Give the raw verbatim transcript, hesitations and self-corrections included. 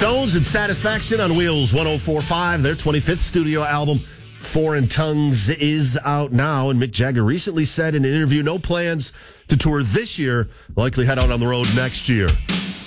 Stones and Satisfaction on Wheels one oh four point five. Their twenty-fifth studio album, Foreign Tongues, is out now. And Mick Jagger recently said in an interview, no plans to tour this year, likely head out on the road next year.